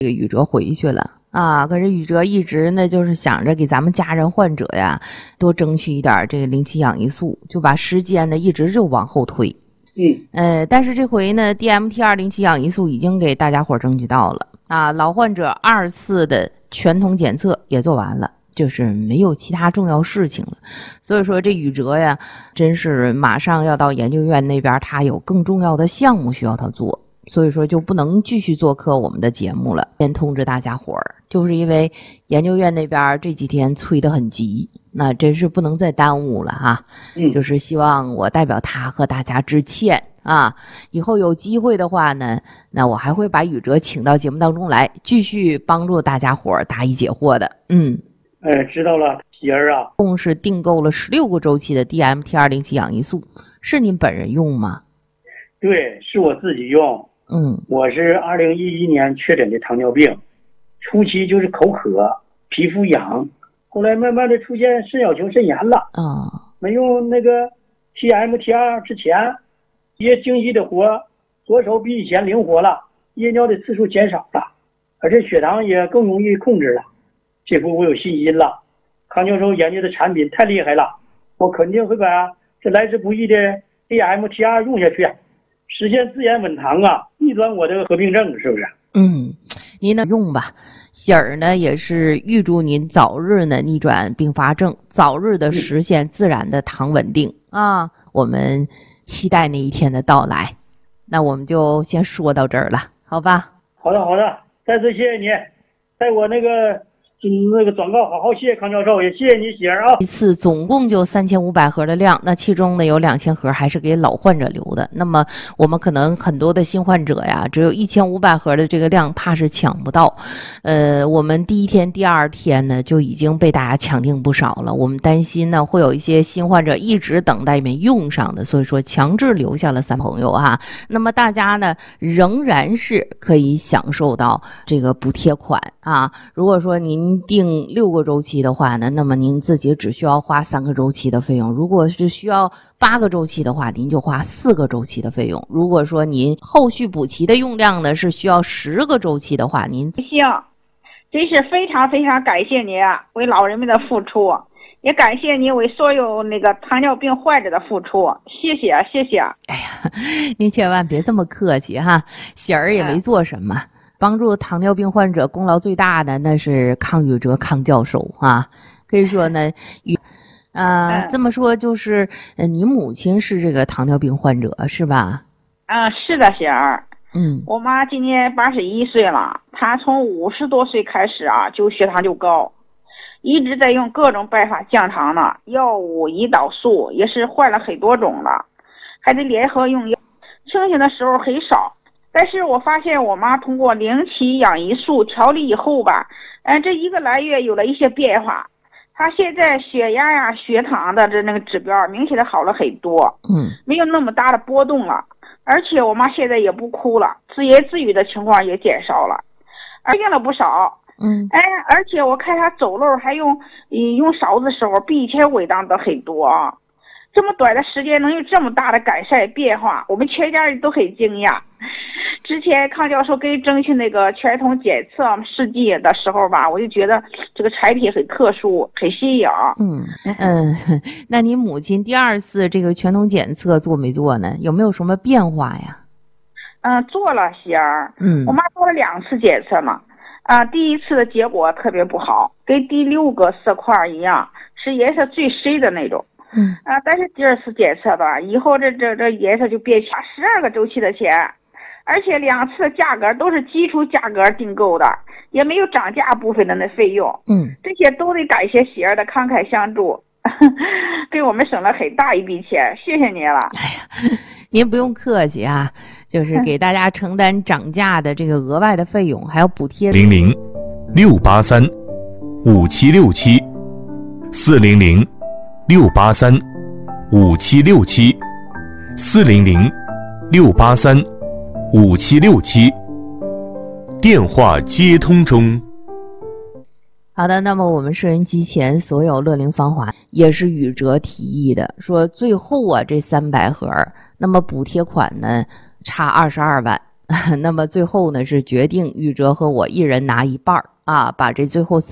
这个宇哲回去了啊，可是宇哲一直呢就是想着给咱们家人患者呀多争取一点这个0期氧胰素，就把时间呢一直就往后推。但是这回呢 DMT2 0期氧胰素已经给大家伙争取到了啊，老患者2次的全通检测也做完了，就是没有其他重要事情了。所以说这宇哲呀真是马上要到研究院那边，他有更重要的项目需要他做，所以说就不能继续做客我们的节目了。先通知大家伙儿，就是因为研究院那边这几天催得很急，那真是不能再耽误了哈。就是希望我代表他和大家致歉啊，以后有机会的话呢，那我还会把宇哲请到节目当中来，继续帮助大家伙儿答疑解惑的。 知道了，喜儿啊。 共是订购了16个周期的 DMT2 0期氧胰素，是您本人用吗？ 对，是我自己用。我是2011年确诊的糖尿病，初期就是口渴、皮肤痒，后来慢慢的出现肾小球肾炎了。没用那个 TMT2 之前，一些精细的活，左手比以前灵活了，夜尿的次数减少了，而且血糖也更容易控制了。这回我有信心了，康教授研究的产品太厉害了，我肯定会把这来之不易的 DMT2 用下去，实现自然稳糖啊，逆转我的合并症，是不是？ 您能用吧。喜儿呢也是预祝您早日呢逆转并发症，早日的实现自然的糖稳定啊！我们期待那一天的到来。那我们就先说到这儿了，好吧？ 好的，再次谢谢你，在我那个广告好好谢谢康教授，也谢谢你喜儿啊。 一次总共就3500盒的量，那其中呢有2000盒还是给老患者留的。那么我们可能很多的新患者呀，只有1500盒的这个量，怕是抢不到。我们第一天、第二天呢就已经被大家抢订不少了。我们担心呢会有一些新患者一直等待没用上的，所以说强制留下了3朋友啊。那么大家呢仍然是可以享受到这个补贴款啊。如果说您订6个周期的话呢，那么您自己只需要花3个周期的费用，如果是需要8个周期的话，您就花4个周期的费用。如果说您后续补齐的用量呢是需要10个周期的话，您行，真是非常非常感谢你为老人们的付出，也感谢你为所有那个糖尿病患者的付出，谢谢。 哎呀，您千万别这么客气哈，喜儿也没做什么。帮助糖尿病患者功劳最大的那是康宇哲康教授啊，可以说呢，这么说就是你母亲是这个糖尿病患者是吧？ 是的，喜儿。我妈今年81岁了，她从50多岁开始就血糖就高，一直在用各种办法降糖呢，药物、胰岛素也是换了很多种了，还得联合用药，清醒的时候很少。但是我发现我妈通过0期氧胰素调理以后吧，这1个来月有了一些变化，她现在血压呀、血糖的那个指标明显的好了很多，没有那么大的波动了，而且我妈现在也不哭了，自言自语的情况也减少了，而变了不少。而且我看她走路还用勺子的时候比以前稳当的很多啊，这么短的时间能有这么大的改善变化，我们全家人都很惊讶。之前康教授给争取那个全通检测试剂的时候吧，我就觉得这个产品很特殊，很新颖。 那您母亲第2次这个全通检测做没做呢？有没有什么变化呀？ 做了，喜儿。我妈做了2次检测嘛。第1次的结果特别不好，跟第6个色块一样，是颜色最深的那种。但是第2次检测吧，以后这颜色就变花12个周期的钱，而且2次的价格都是基础价格订购的，也没有涨价部分的那费用。这些都得感谢喜儿的慷慨相助，给我们省了很大一笔钱，谢谢您了。 哎呀，您不用客气啊，就是给大家承担涨价的这个额外的费用，还有补贴。 00-683-5767 400-683-5767 400-683-5767，电话接通中。 好的，那么我们收音机前所有乐龄芳华也是宇哲提议的，说最后这300盒，那么补贴款呢差22万， 那么最后呢是决定玉哲和我一人拿一半啊，把这最后